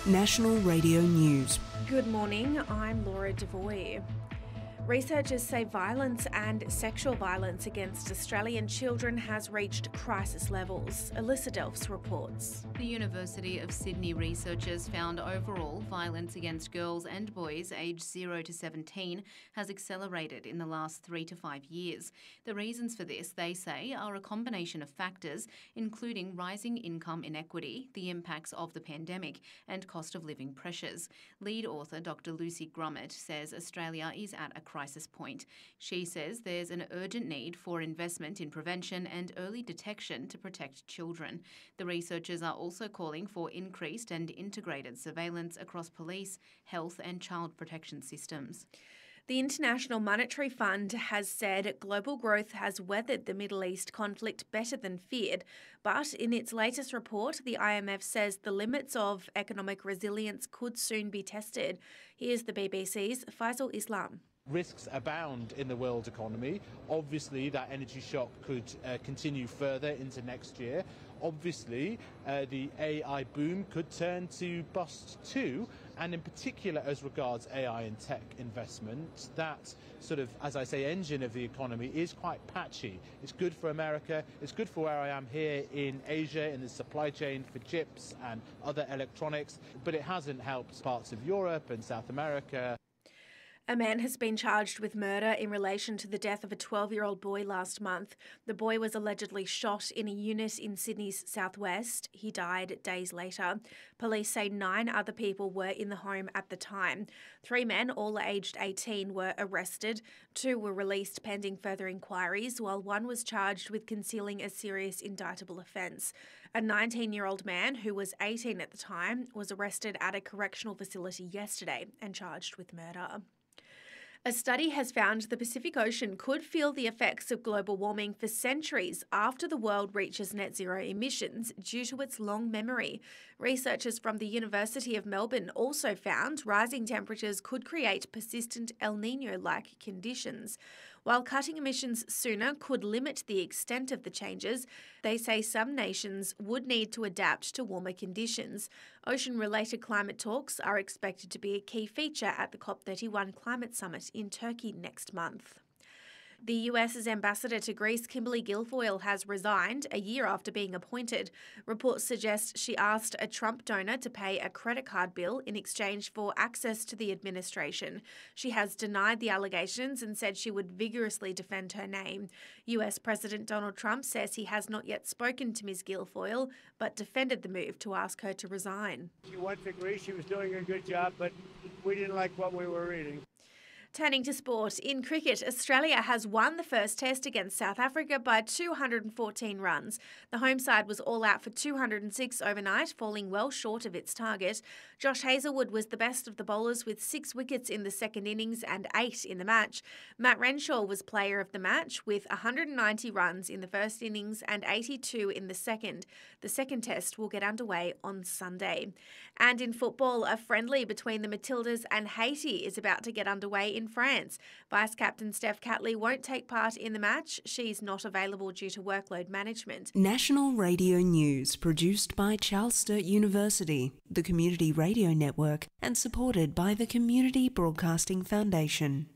National Radio News. Good morning, I'm Laura Devoy. Researchers say violence and sexual violence against Australian children has reached crisis levels. Alyssa Delfs reports. The University of Sydney researchers found overall violence against girls and boys aged 0 to 17 has accelerated in the last 3 to 5 years. The reasons for this, they say, are a combination of factors, including rising income inequity, the impacts of the pandemic, and cost of living pressures. Lead author Dr. Lucy Grummet says Australia is at a crisis point. She says there's an urgent need for investment in prevention and early detection to protect children. The researchers are also calling for increased and integrated surveillance across police, health and child protection systems. The International Monetary Fund has said global growth has weathered the Middle East conflict better than feared, but in its latest report, the IMF says the limits of economic resilience could soon be tested. Here's the BBC's Faisal Islam. Risks abound in the world economy. Obviously, that energy shock could continue further into next year. Obviously, the AI boom could turn to bust too, and in particular as regards AI and tech investment, that sort of, as I say, engine of the economy is quite patchy. It's good for America, it's good for where I am here in Asia, in the supply chain for chips and other electronics, but it hasn't helped parts of Europe and South America. A man has been charged with murder in relation to the death of a 12-year-old boy last month. The boy was allegedly shot in a unit in Sydney's southwest. He died days later. Police say 9 other people were in the home at the time. 3 men, all aged 18, were arrested. 2 were released pending further inquiries, while 1 was charged with concealing a serious indictable offence. A 19-year-old man, who was 18 at the time, was arrested at a correctional facility yesterday and charged with murder. A study has found the Pacific Ocean could feel the effects of global warming for centuries after the world reaches net zero emissions due to its long memory. Researchers from the University of Melbourne also found rising temperatures could create persistent El Niño-like conditions. While cutting emissions sooner could limit the extent of the changes, they say some nations would need to adapt to warmer conditions. Ocean-related climate talks are expected to be a key feature at the COP31 Climate Summit in Turkey next month. The US's ambassador to Greece, Kimberly Guilfoyle, has resigned a year after being appointed. Reports suggest she asked a Trump donor to pay a credit card bill in exchange for access to the administration. She has denied the allegations and said she would vigorously defend her name. US President Donald Trump says he has not yet spoken to Ms. Guilfoyle, but defended the move to ask her to resign. She went to Greece. She was doing a good job, but we didn't like what we were reading. Turning to sport, in cricket, Australia has won the first test against South Africa by 214 runs. The home side was all out for 206 overnight, falling well short of its target. Josh Hazlewood was the best of the bowlers with 6 wickets in the second innings and 8 in the match. Matt Renshaw was player of the match with 190 runs in the first innings and 82 in the second. The second test will get underway on Sunday. And in football, a friendly between the Matildas and Haiti is about to get underway in France. Vice-captain Steph Catley won't take part in the match. She's not available due to workload management. National Radio News, produced by Charles Sturt University, the Community Radio Network, and supported by the Community Broadcasting Foundation.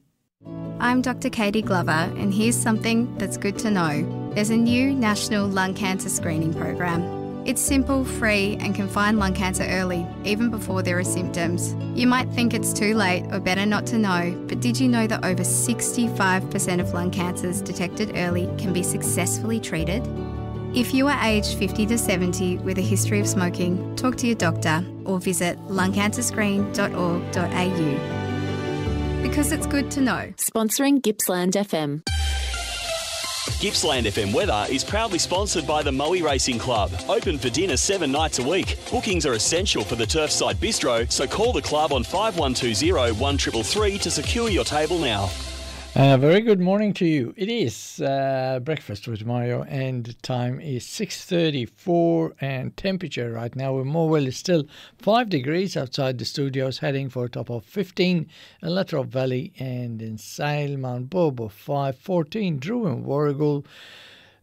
I'm Dr. Katie Glover, and here's something that's good to know. There's a new national lung cancer screening program. It's simple, free, and can find lung cancer early, even before there are symptoms. You might think it's too late or better not to know, but did you know that over 65% of lung cancers detected early can be successfully treated? If you are aged 50 to 70 with a history of smoking, talk to your doctor or visit lungcancerscreen.org.au. Because it's good to know. Sponsoring Gippsland FM. Gippsland FM Weather is proudly sponsored by the Moe Racing Club. Open for dinner 7 nights a week. Bookings are essential for the Turfside Bistro, so call the club on 5120 1333 to secure your table now. A very good morning to you. It is breakfast with Mario, and time is 6:34, and temperature right now in Morwell is still 5 degrees outside the studios, heading for a top of 15 in Latrobe Valley, and in Sale, Mount Bobo 5, 14 Drew and Warragul,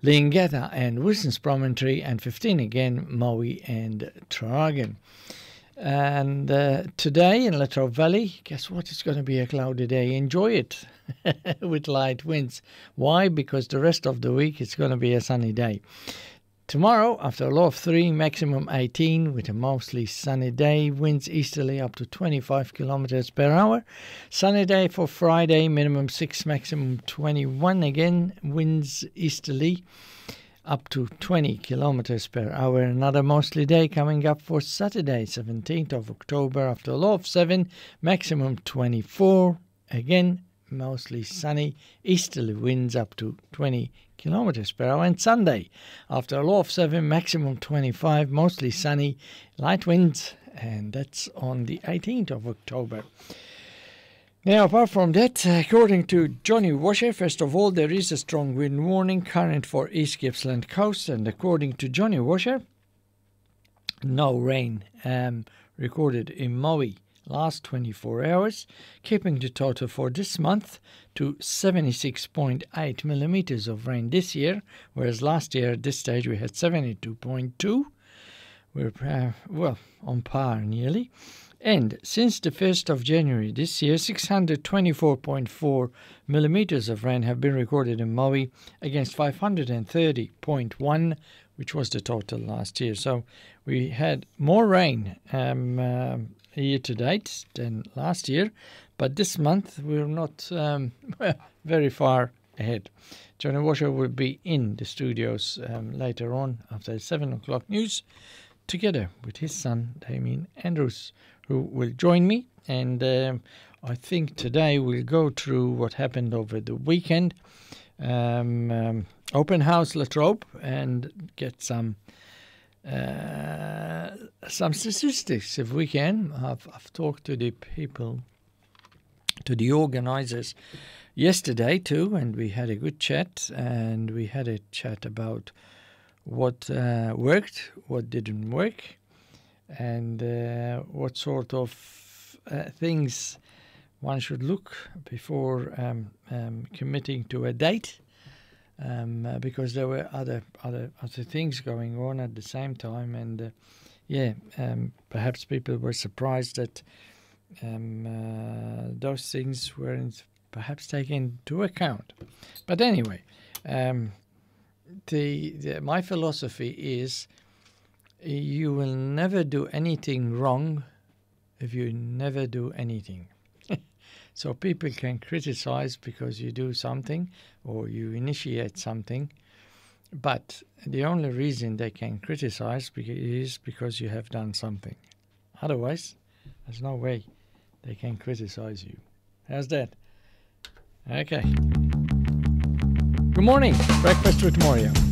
Lingetta and Wilson's Promontory, and 15 again Maui and Tragan. And today in Latrobe Valley, guess what? It's going to be a cloudy day. Enjoy it with light winds. Why? Because the rest of the week it's going to be a sunny day. Tomorrow, after a low of 3, maximum 18 with a mostly sunny day. Winds easterly up to 25 kilometers per hour. Sunny day for Friday, minimum 6, maximum 21. Again, winds easterly up to 20 kilometers per hour. Another mostly day coming up for Saturday, 17th of October, after a low of 7, maximum 24. Again, mostly sunny, easterly winds up to 20 kilometers per hour. And Sunday, after a low of 7, maximum 25, mostly sunny, light winds, and that's on the 18th of October. Now, apart from that, according to Johnny Washer, first of all, there is a strong wind warning current for East Gippsland coast, and according to Johnny Washer, no rain recorded in Maui last 24 hours, keeping the total for this month to 76.8 millimeters of rain this year, whereas last year at this stage we had 72.2. We're, on par nearly. And since the 1st of January this year, 624.4 millimeters of rain have been recorded in Maui against 530.1, which was the total last year. So we had more rain year to date than last year, but this month we're not very far ahead. Johnny Washer will be in the studios later on after the 7 o'clock news, together with his son Damien Andrews, who will join me. And I think today we'll go through what happened over the weekend. Open House Latrobe, and get some statistics if we can. I've talked to the people, to the organizers yesterday too, and we had a good chat, and we had a chat about what worked, what didn't work, and what sort of things one should look before committing to a date, because there were other things going on at the same time, and perhaps people were surprised that those things weren't perhaps taken into account. But anyway, my philosophy is you will never do anything wrong if you never do anything. So people can criticize because you do something or you initiate something, but the only reason they can criticize is because you have done something. Otherwise, there's no way they can criticize you. How's that? Okay. Good morning. Breakfast with Mario.